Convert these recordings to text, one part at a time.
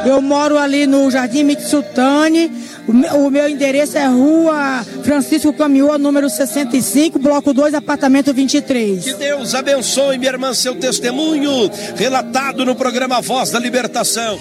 Eu moro ali no Jardim Mitsutani. O meu endereço é Rua Francisco Caminhoa, número 65, bloco 2, apartamento 23. Que Deus abençoe, minha irmã, seu testemunho, relatado no programa Voz da Libertação.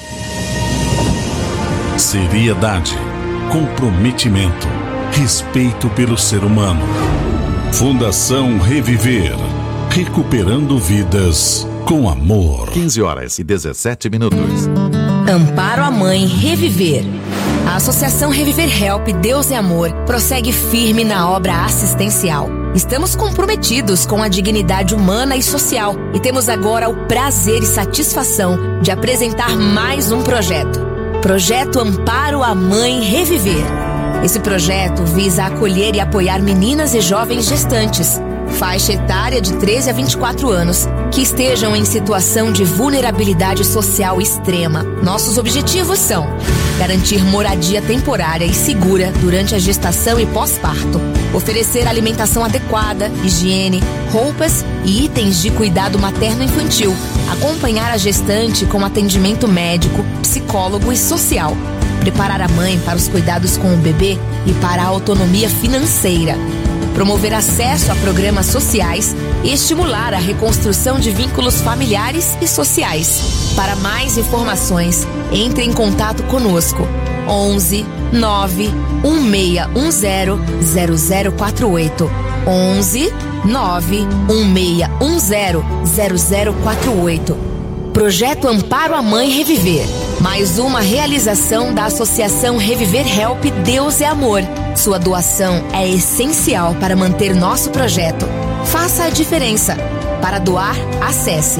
Seriedade, comprometimento, respeito pelo ser humano. Fundação Reviver, recuperando vidas com amor. 15h17. Amparo à Mãe Reviver. A Associação Reviver Help Deus é Amor prossegue firme na obra assistencial. Estamos comprometidos com a dignidade humana e social e temos agora o prazer e satisfação de apresentar mais um projeto. Projeto Amparo à Mãe Reviver. Esse projeto visa acolher e apoiar meninas e jovens gestantes, faixa etária de 13 a 24 anos, que estejam em situação de vulnerabilidade social extrema. Nossos objetivos são garantir moradia temporária e segura durante a gestação e pós-parto, oferecer alimentação adequada, higiene, roupas e itens de cuidado materno-infantil, acompanhar a gestante com atendimento médico, psicólogo e social, preparar a mãe para os cuidados com o bebê e para a autonomia financeira, promover acesso a programas sociais e estimular a reconstrução de vínculos familiares e sociais. Para mais informações, entre em contato conosco. 11 9 1610 0048. 11 9 1610 0048. Projeto Amparo à Mãe Reviver. Mais uma realização da Associação Reviver Help Deus é Amor. Sua doação é essencial para manter nosso projeto. Faça a diferença. Para doar, acesse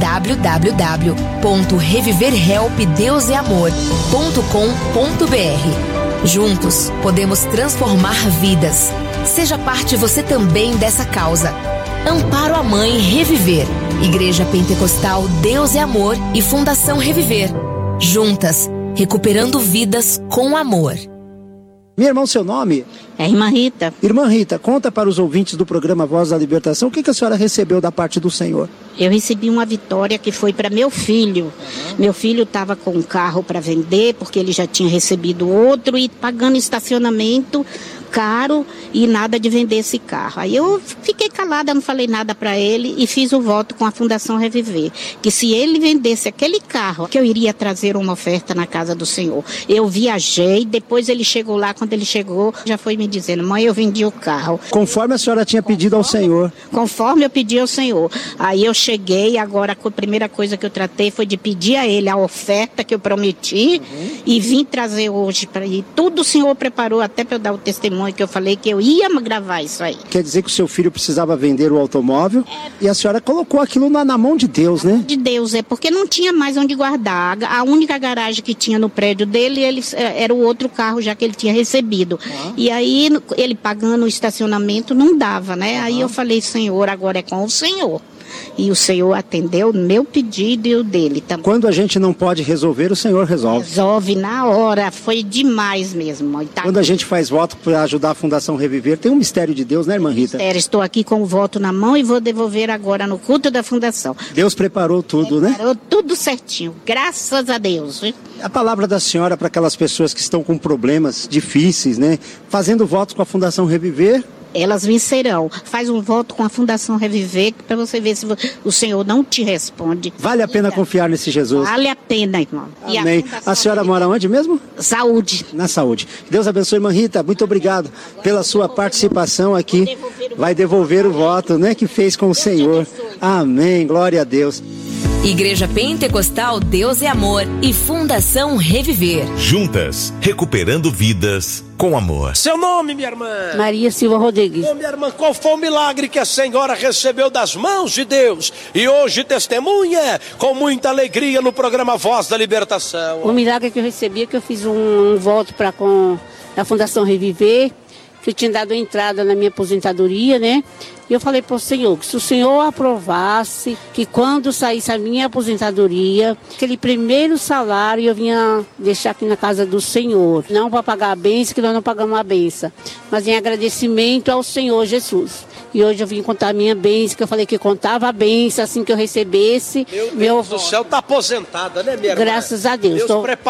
www.reviverhelpdeuseamor.com.br. Juntos, podemos transformar vidas. Seja parte você também dessa causa. Amparo à Mãe Reviver. Igreja Pentecostal Deus é Amor e Fundação Reviver. Juntas, recuperando vidas com amor. Minha irmã, seu nome? É Irmã Rita. Irmã Rita, conta para os ouvintes do programa Voz da Libertação o que a senhora recebeu da parte do Senhor. Eu recebi uma vitória que foi para meu filho. Meu filho estava com um carro para vender, porque ele já tinha recebido outro e pagando estacionamento caro e nada de vender esse carro. Aí eu fiquei calada, não falei nada para ele e fiz o voto com a Fundação Reviver, que se ele vendesse aquele carro, que eu iria trazer uma oferta na casa do Senhor. Eu viajei, depois ele chegou lá, quando ele chegou, já foi me dizendo: mãe, eu vendi o carro. Conforme a senhora tinha pedido ao Senhor. Conforme eu pedi ao Senhor. Aí eu cheguei, agora a primeira coisa que eu tratei foi de pedir a ele a oferta que eu prometi e vim trazer hoje para ele. Tudo o Senhor preparou até para eu dar o testemunho que eu falei que eu ia gravar isso aí. Quer dizer que o seu filho precisava vender o automóvel e a senhora colocou aquilo na mão de Deus, né? De Deus, porque não tinha mais onde guardar. A única garagem que tinha no prédio dele, era o outro carro já que ele tinha recebido. E aí, ele pagando o estacionamento, não dava, né? Aí eu falei: Senhor, agora é com o Senhor. E o Senhor atendeu meu pedido e o dele também. Quando a gente não pode resolver, o Senhor resolve. Resolve na hora, foi demais mesmo. Quando a gente faz voto para ajudar a Fundação Reviver, tem um mistério de Deus, né, irmã Rita? Estou aqui com o voto na mão e vou devolver agora no culto da Fundação. Deus preparou tudo, né? Preparou tudo certinho, graças a Deus. Viu? A palavra da senhora para aquelas pessoas que estão com problemas difíceis, né? Fazendo voto com a Fundação Reviver... Elas vencerão. Faz um voto com a Fundação Reviver para você ver se o Senhor não te responde. Vale a pena confiar nesse Jesus. Vale a pena, irmão. Amém. A senhora mora onde mesmo? Saúde. Na Saúde. Deus abençoe, irmã Rita. Muito obrigado pela sua participação aqui. Vai devolver o voto, né, que fez com o Senhor. Amém. Glória a Deus. Igreja Pentecostal Deus é Amor e Fundação Reviver. Juntas, recuperando vidas com amor. Seu nome, minha irmã? Maria Silva Rodrigues. Minha irmã, qual foi o milagre que a senhora recebeu das mãos de Deus e hoje testemunha com muita alegria no programa Voz da Libertação? O milagre que eu recebi é que eu fiz um voto com a Fundação Reviver, que eu tinha dado entrada na minha aposentadoria, né? E eu falei para o Senhor que se o Senhor aprovasse, que quando saísse a minha aposentadoria, aquele primeiro salário eu vinha deixar aqui na casa do Senhor. Não para pagar a benção, que nós não pagamos a benção, mas em agradecimento ao Senhor Jesus. E hoje eu vim contar a minha bênção, que eu falei que contava a bênção assim que eu recebesse. Meu Deus do céu, está aposentada, né, minha irmã? Graças a Deus. Deus